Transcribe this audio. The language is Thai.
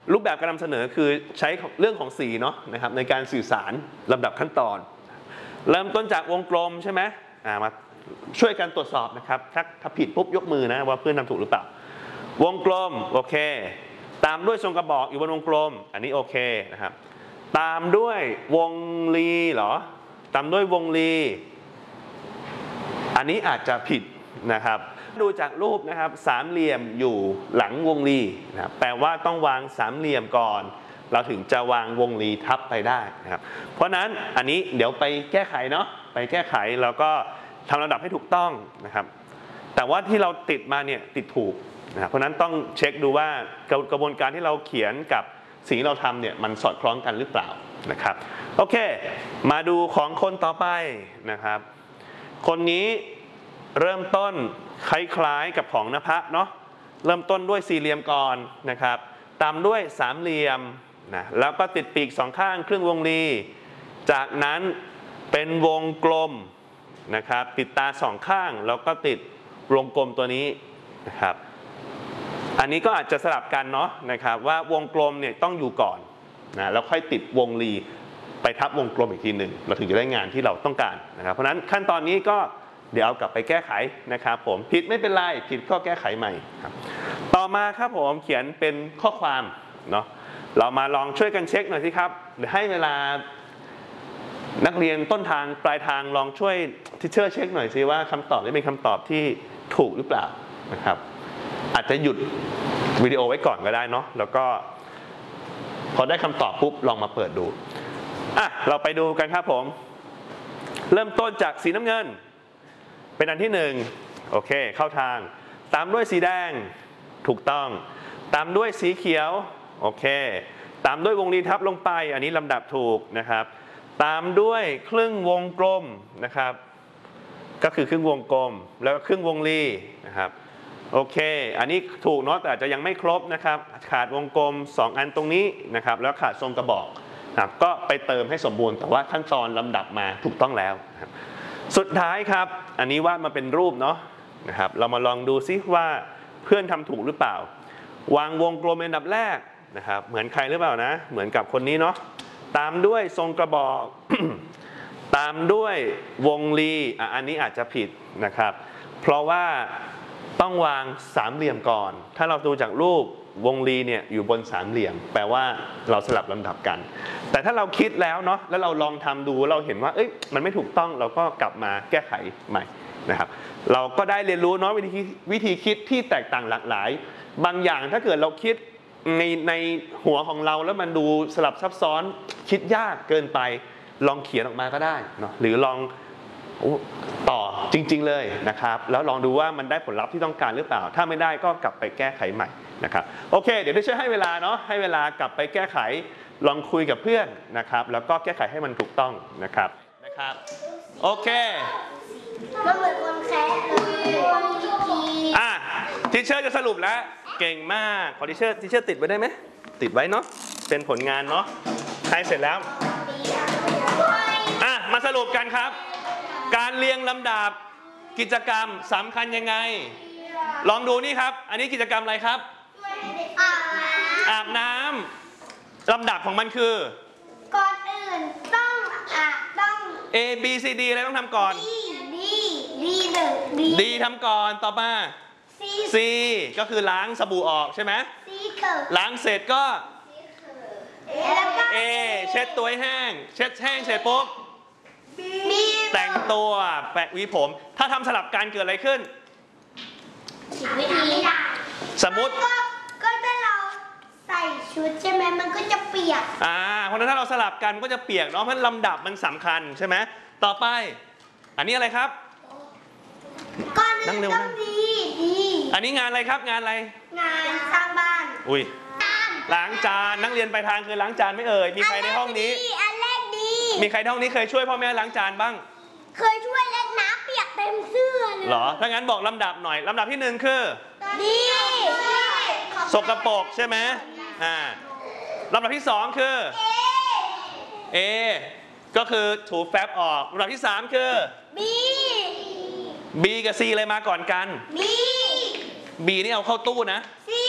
รูปแบบการนำเสนอคือใช้เรื่องของสีเนาะนะครับในการสื่อสารลำดับขั้นตอนเริ่มต้นจากวงกลมใช่ไหมมาช่วยกันตรวจสอบนะครับถ้าผิดปุ๊บยกมือนะว่าเพื่อนทำถูกหรือเปล่าวงกลมโอเคตามด้วยทรงกระบอกอยู่บนวงกลมอันนี้โอเคนะครับตามด้วยวงรีเหรอตามด้วยวงรีอันนี้อาจจะผิดนะครับดูจากรูปนะครับสามเหลี่ยมอยู่หลังวงรีนะครับแปลว่าต้องวางสามเหลี่ยมก่อนเราถึงจะวางวงรีทับไปได้นะครับเพราะนั้นอันนี้เดี๋ยวไปแก้ไขเนาะไปแก้ไขแล้วก็ทำลำดับให้ถูกต้องนะครับแต่ว่าที่เราติดมาเนี่ยติดถูกนะครับเพราะนั้นต้องเช็คดูว่ากระบวนการที่เราเขียนกับสิ่งที่เราทำเนี่ยมันสอดคล้องกันหรือเปล่านะครับโอเคมาดูของคนต่อไปนะครับคนนี้เริ่มต้นคล้ายๆกับของนภะเนาะเริ่มต้นด้วยสี่เหลี่ยมก่อนนะครับตามด้วยสามเหลี่ยมนะแล้วก็ติดปีกสองข้างครึ่งวงรีจากนั้นเป็นวงกลมนะครับติดตาสองข้างแล้วก็ติดวงกลมตัวนี้นะครับอันนี้ก็อาจจะสลับกันเนาะนะครับว่าวงกลมเนี่ยต้องอยู่ก่อนนะแล้วค่อยติดวงรีไปทับวงกลมอีกทีหนึ่งเราถึงจะได้งานที่เราต้องการนะครับเพราะฉะนั้นขั้นตอนนี้ก็เดี๋ยวเอากลับไปแก้ไขนะครับผมผิดไม่เป็นไรผิดก็แก้ไขใหม่ครับต่อมาครับผมเขียนเป็นข้อความเนาะเรามาลองช่วยกันเช็คหน่อยสิครับเดี๋ยวให้เวลานักเรียนต้นทางปลายทางลองช่วยทิเชอร์เช็คหน่อยสิว่าคำตอบนี้เป็นคำตอบที่ถูกหรือเปล่านะครับอาจจะหยุดวิดีโอไว้ก่อนก็ได้เนาะแล้วก็พอได้คำตอบปุ๊บลองมาเปิดดูเราไปดูกันครับผมเริ่มต้นจากสีน้ำเงินเป็นอันที่1โอเคเข้าทางตามด้วยสีแดงถูกต้องตามด้วยสีเขียวโอเคตามด้วยวงรีทับลงไปอันนี้ลำดับถูกนะครับตามด้วยครึ่งวงกลมนะครับก็คือครึ่งวงกลมแล้วก็ครึ่งวงรีนะครับโอเคอันนี้ถูกเนาะแต่อาจจะยังไม่ครบนะครับขาดวงกลม2อันตรงนี้นะครับแล้วขาดทรงกระบอกนะครับก็ไปเติมให้สมบูรณ์แต่ว่าขั้นตอนลำดับมาถูกต้องแล้วนะครับสุดท้ายครับอันนี้วาดมาเป็นรูปเนาะนะครับเรามาลองดูซิว่าเพื่อนทำถูกหรือเปล่าวางวงกลมเป็นอันดับแรกนะครับเหมือนใครหรือเปล่านะเหมือนกับคนนี้เนาะตามด้วยทรงกระบอก ตามด้วยวงรีอันนี้อาจจะผิดนะครับเพราะว่าต้องวางสามเหลี่ยมก่อนถ้าเราดูจากรูปวงรีเนี่ยอยู่บนสามเหลี่ยมแปลว่าเราสลับลำดับกันแต่ถ้าเราคิดแล้วเนาะแล้วเราลองทำดูเราเห็นว่ามันไม่ถูกต้องเราก็กลับมาแก้ไขใหม่นะครับเราก็ได้เรียนรู้เนาะวิธีคิดที่แตกต่างหลากหลายบางอย่างถ้าเกิดเราคิดในหัวของเราแล้วมันดูสลับซับซ้อนคิดยากเกินไปลองเขียนออกมาก็ได้เนาะหรือลองต่อจริงๆเลยนะครับแล้วลองดูว่ามันได้ผลลัพธ์ที่ต้องการหรือเปล่าถ้าไม่ได้ก็กลับไปแก้ไขใหม่นะครับโอเคเดี๋ยวได้ช่วยให้เวลาเนาะให้เวลากลับไปแก้ไขลองคุยกับเพื่อนนะครับแล้วก็แก้ไขให้มันถูกต้องนะครับโอเคมันเหมือนคนแคะทีเชอร์จะสรุปแล้วเก่งมากขอทีเชอร์ติดไว้ได้ไหมติดไว้เนาะเป็นผลงานเนาะให้เสร็จแล้วมาสรุปกันครับการเรียงลำดับกิจกรรมสำคัญยังไงลองดูนี่ครับอันนี้กิจกรรมอะไรครับอาบน้ำลำดับของมันคือก่อนอื่นต้อง A B C D อะไรต้องทำก่อน D ทำก่อนต่อมา C ก็คือล้างสบู่ออกใช่ไหมล้างเสร็จก็ A เช็ดตัวให้แห้งเช็ดแห้งเสร็จปุ๊บแต่งตัวแปะหวีผมถ้าทำสลับกันเกิดอะไรขึ้นวิธีสมมุติก็ถ้าเราใส่ชุดใช่ไหมมันก็จะเปียกเพราะฉะนั้นถ้าเราสลับกันมันก็จะเปียกเนาะเพราะลำดับมันสำคัญใช่ไหมต่อไปอันนี้อะไรครับก่อนนั่งเร็วดีอันนี้งานอะไรครับงานอะไรงานสร้างบ้านล้างจานนักเรียนปลายทางคือล้างจานไม่เอ่ยมีใครในห้องนี้อันแรกดีมีใครในห้องนี้เคยช่วยพ่อแม่ล้างจานบ้างเคยช่วยเล่นน้ำเปียกเต็มเสื้อเลยเหรอถ้างั้นบอกลำดับหน่อยลำดับที่1คือดีสกปรกใช่ไหมลำดับที่2คือA ก็คือถูแฟบออกลำดับที่3คือ B กับ C อะไรมาก่อนกัน B นี่เอาเข้าตู้นะ C